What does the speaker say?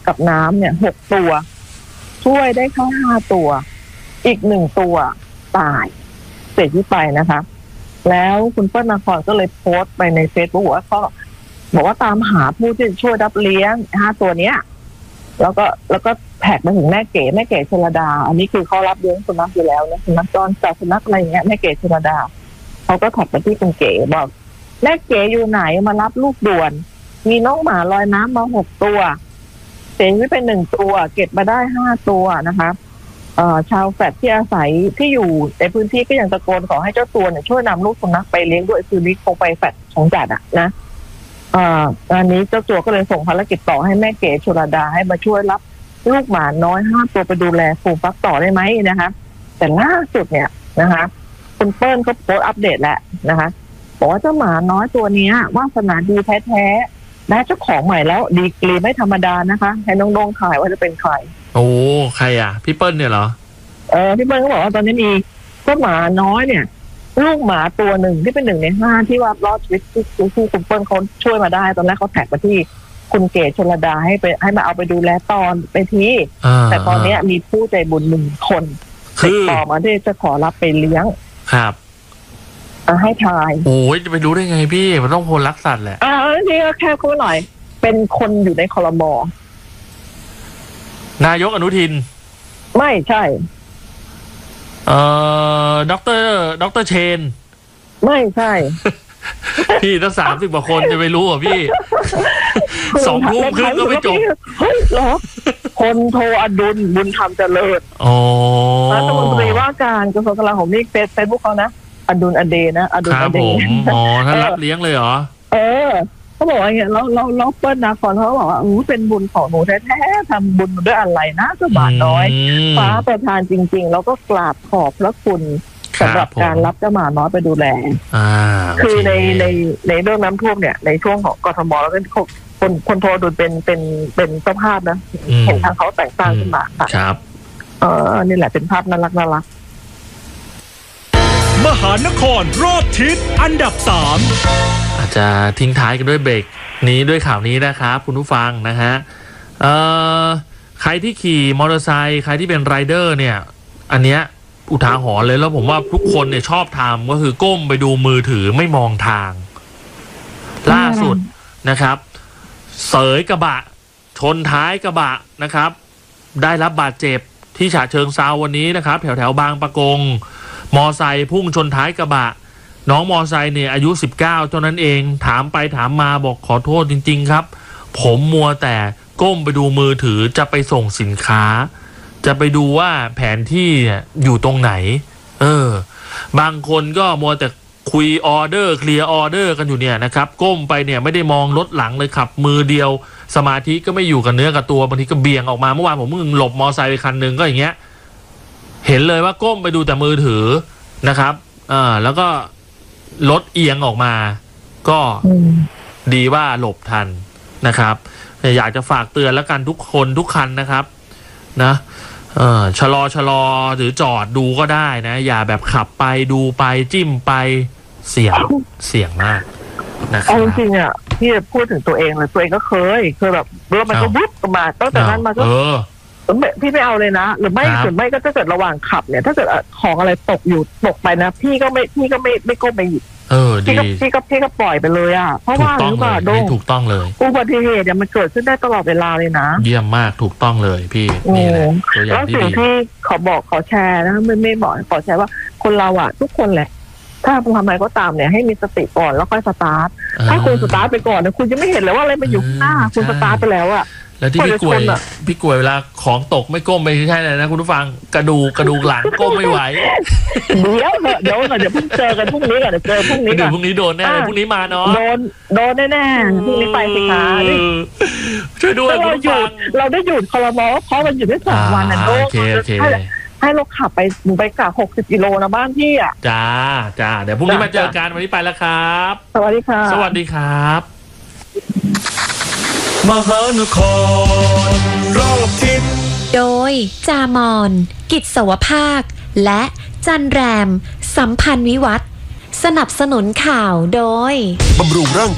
กับน้ำเนี่ย6 ตัวช่วยได้แค่5 ตัวอีก1 ตัวตายเสียชีวิตไปนะคะแล้วคุณเปิ้ลนาครก็เลยโพสต์ไปในเฟซบุ๊กว่าตามหาผู้ที่ช่วยรับเลี้ยง5 ตัวเนี้ยแล้วก็แท็กมาถึงแม่เก๋ชลดาอันนี้คือเขารับเลี้ยงสุนัขอยู่แล้วนะสุนัขจรจัดสุนัขอะไรอย่างเงี้ยแม่เก๋ชลดาเขาก็แท็กไปที่คุณเก๋บอกแม่เก๋อยู่ไหนมารับลูกด่วนมีน้องหมาลอยน้ำมา6 ตัวเสียชีวิตไป1 ตัวเก็บมาได้5 ตัวนะคะชาวแฟลตที่อาศัยที่อยู่ในพื้นที่ก็ยังตะโกนขอให้เจ้าตัวเนี่ยช่วยนำลูกสุนัขไปเลี้ยงด้วยคือนี้คงไปแฟลตของจัดนะอันนี้เจ้าตัวก็เลยส่งภารกิจต่อให้แม่เก๋ชลดาให้มาช่วยรับลูกหมาน้อย5 ตัวไปดูแลฟูมฟักต่อได้ไหมนะคะแต่ล่าสุดเนี่ยนะคะคุณเปิ้ลก็โพสต์อัปเดตแล้วนะคะบอกว่าเจ้าหมาน้อยตัวนี้วาสนาดีแท้ๆได้เจ้าของใหม่แล้วดีกรีไม่ธรรมดานะคะให้น้องๆถ่ายว่าจะเป็นใครโอ้ใครอ่ะพี่เปิ้ลเนี่ยเหรอพี่เปิ้ลก็บอกว่าตอนนี้มีเจ้าหมาน้อยเนี่ยลูกหมาตัวหนึ่งที่เป็น1 ใน 5ที่ว่ารอดชีวิตที่คุณเปิ้ลเขาช่วยมาได้ตอนแรกเขาแท็กมาที่คุณเก๋ชลดาให้มาเอาไปดูแลตอนไปทีแต่ตอนนี้มีผู้ใจบุญ1 คนติดต่อมาที่จะขอรับไปเลี้ยงครับให้ทายโอ้ยจะไปรู้ได้ไงพี่มันต้องคนรักสัตว์แหละนี่ก็แค่พูดหน่อยเป็นคนอยู่ในครม. นายกอนุทินไม่ใช่ด็อกเตอร์เชนไม่ใช่พี่ตั้ง30 กว่าคนจะไปรู้อ่ะพี่2 ทุ่มครึ่งก็ไม่จบเฮ้ยหรอพลโทอดุลบุญธรรมเจริญรัฐมนตรีว่าการกระทรวงกลาโหมนี่เฟซบุ๊กเขานะอดุลอเดนะอดุลอเดท่านรับเลี้ยงเลยเหรอเขาบอกว่าเนี่ยเราเปิ้ลนาครเขาบอกว่าเป็นบุญของหนูแท้ๆทำบุญด้วยอะไรนะเจ้าบาทน้อยฟ้าประทานจริงๆแล้วก็กราบขอบพระคุณสำหรับการรับเจ้าหมาน้อยไปดูแลคือในเรื่องน้ำท่วมเนี่ยในช่วงของกทมแล้วเป็นคนโทรดูเป็นเจ้าภาพนะเห็นทางเขาแต่งตั้งขึ้นมาครับนี่แหละเป็นภาพน่ารักมหานครรอบทิศอันดับ3 อาจจะทิ้งท้ายกันด้วยเบรกนี้ด้วยข่าวนี้นะครับคุณผู้ฟังนะฮะใครที่ขี่มอเตอร์ไซค์ใครที่เป็นไรเดอร์เนี่ยอันเนี้ยอุทาหรณ์เลยแล้วผมว่าทุกคนเนี่ยชอบทำก็คือก้มไปดูมือถือไม่มองทางล่าสุดนะครับเสยกระบะชนท้ายกระบะนะครับได้รับบาดเจ็บที่ฉะเชิงเทราวันนี้นะครับแถวบางปะกงมอไซค์พุ่งชนท้ายกระบะน้องมอไซค์เนี่ยอายุ19เท่านั้นเองถามไปถามมาบอกขอโทษจริงๆครับผมมัวแต่ก้มไปดูมือถือจะไปส่งสินค้าจะไปดูว่าแผนที่อยู่ตรงไหนบางคนก็มัวแต่คุยออเดอร์เคลียร์ออเดอร์กันอยู่เนี่ยนะครับก้มไปเนี่ยไม่ได้มองรถหลังเลยขับมือเดียวสมาธิก็ไม่อยู่กับเนื้อกับตัวบางทีก็เบี่ยงออกมาเมื่อวานผมเพิ่งหลบมอไซค์ไปคันนึงก็อย่างเงี้ยเห็นเลยว่าก้มไปดูแต่มือถือนะครับแล้วก็รถเอียงออกมาก็ดีว่าหลบทันนะครับอยากจะฝากเตือนแล้วกันทุกคนทุกคันนะครับนะชะลอหรือจอดดูก็ได้นะอย่าแบบขับไปดูไปจิ้มไปเสี่ยงมากนะครับจริงๆอ่ะพี่พูดถึงตัวเองเลยตัวเองก็เคยแบบรถมันก็วุบมาตั้งแต่นั้นมาก็พี่ไม่เอาเลยนะหรือไม่ก็ถ้าเกิดระหว่างขับเนี่ยถ้าเกิดของอะไรตกไปนะพี่ก็ไม่ก้มไปหยิบพี่ก็ปล่อยไปเลยอ่ะเพราะว่าถูกต้องเลยอุบัติเหตุเนี่ยมันเกิดขึ้นได้ตลอดเวลาเลยนะเยี่ยมมากถูกต้องเลยพี่นี่แหละตัวอย่างที่ดีแล้วสิ่งที่ขอแชร์นะไม่บอกขอแชร์ว่าคนเราอ่ะทุกคนแหละถ้าทำอะไรก็ตามเนี่ยให้มีสติก่อนแล้วค่อยสตาร์ทถ้าคุณสตาร์ทไปก่อนเนี่ยคุณจะไม่เห็นเลยว่าอะไรมันอยู่ข้างหน้าคุณสตาร์ทไปแล้วอ่ะแล้วที่พี่กวยเวลาของตกไม่ก้มไม่ใช่เลยนะคุณผู้ฟังกระดูกหลังก้มไม่ไหวเดี๋ยวเพิ่งเจอกันพรุ่งนี้ก่อนเดี๋ยวเจอพรุ่งนี้พรุ่งนี้โดนแน่พรุ่งนี้มาเนาะโดนแน่พรุ่งนี้ไปสิคะช่วยด้วยคุณผู้ฟังเราได้หยุดครม.เพราะมันหยุดได้2 วันนะโดนให้เราขับไปไปกะ60 กิโลนะบ้านพี่อ่ะจ้าเดี๋ยวพรุ่งนี้มาเจอกันวันนี้ไปแล้วครับสวัสดีค่ะสวัสดีครับมหานครรอบทิศโดยจามอนกิจสวภาคและจันแรมสัมพันธ์วิวัฒน์สนับสนุนข่าวโดยบำรุงร่าง